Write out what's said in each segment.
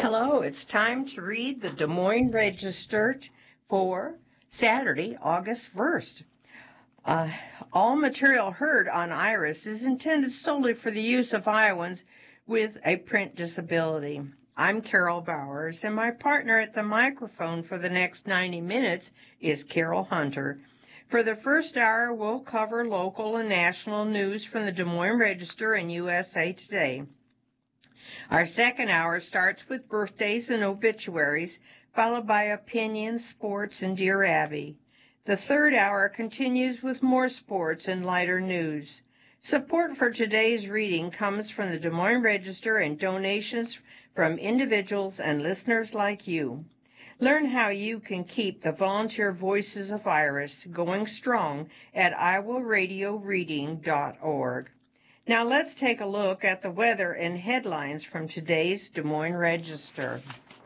Hello, it's time to read the Des Moines Register for Saturday, August 1st. All material heard on IRIS is intended solely for the use of Iowans with a print disability. I'm Carol Bowers, and my partner at the microphone for the next 90 minutes is Carol Hunter. For the first hour, we'll cover local and national news from the Des Moines Register and USA Today. Our second hour starts with birthdays and obituaries, followed by opinions, sports, and Dear Abby. The third hour continues with more sports and lighter news. Support for today's reading comes from the Des Moines Register and donations from individuals and listeners like you. Learn how you can keep the volunteer voices of Iris going strong at iowaradioreading.org. Now let's take a look at the weather and headlines from today's Des Moines Register.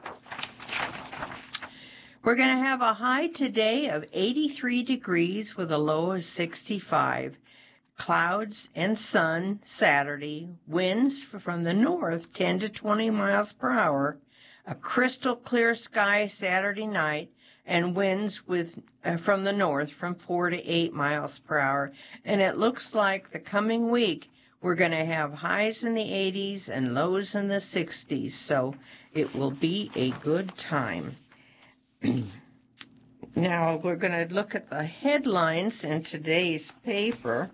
We're going to have a high today of 83 degrees with a low of 65. Clouds and sun Saturday. Winds from the north 10 to 20 miles per hour. A crystal clear sky Saturday night. And winds from the north from 4 to 8 miles per hour. And it looks like the coming week we're going to have highs in the 80s and lows in the 60s, so it will be a good time. Now we're going to look at the headlines in today's paper,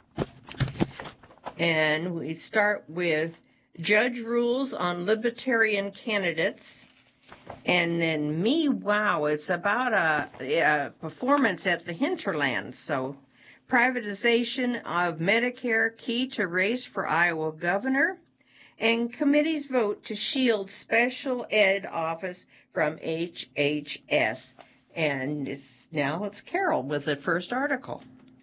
and we start with Judge Rules on Libertarian Candidates, and then Wow, it's about a performance at the Hinterland, so privatization of Medicare, key to race for Iowa governor, and committee's vote to shield special ed office from HHS. And now it's Carol with the first article.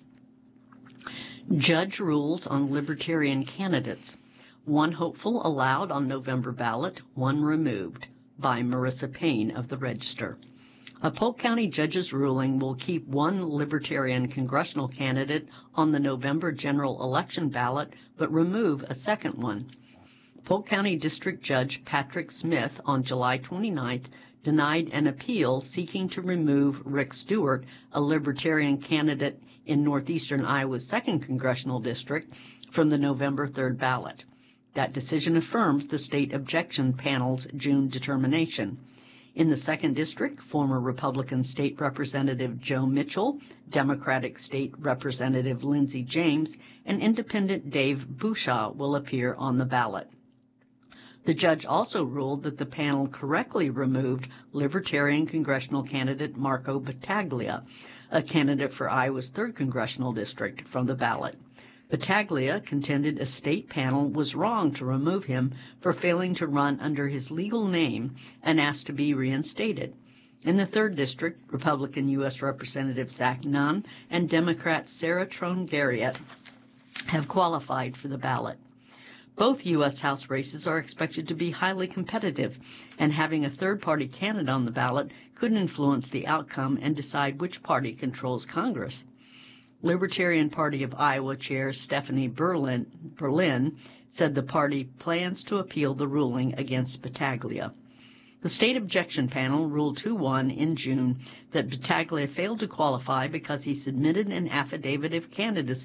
Judge rules on Libertarian candidates. One hopeful allowed on November ballot, one removed, by Marissa Payne of the Register. A Polk County judge's ruling will keep one Libertarian congressional candidate on the November general election ballot, but remove a second one. Polk County District Judge Patrick Smith on July 29th denied an appeal seeking to remove Rick Stewart, a Libertarian candidate in northeastern Iowa's 2nd Congressional District, from the November 3rd ballot. That decision affirms the state objection panel's June determination. In the 2nd District, former Republican State Representative Joe Mitchell, Democratic State Representative Lindsey James, and Independent Dave Bushaw will appear on the ballot. The judge also ruled that the panel correctly removed Libertarian congressional candidate Marco Battaglia, a candidate for Iowa's 3rd Congressional District, from the ballot. Battaglia contended a state panel was wrong to remove him for failing to run under his legal name and asked to be reinstated. In the 3rd District, Republican U.S. Representative Zach Nunn and Democrat Sarah Trone-Garriott have qualified for the ballot. Both U.S. House races are expected to be highly competitive, and having a third-party candidate on the ballot could influence the outcome and decide which party controls Congress. Libertarian Party of Iowa Chair Stephanie Berlin said the party plans to appeal the ruling against Battaglia. The state objection panel ruled 2-1 in June that Battaglia failed to qualify because he submitted an affidavit of candidacy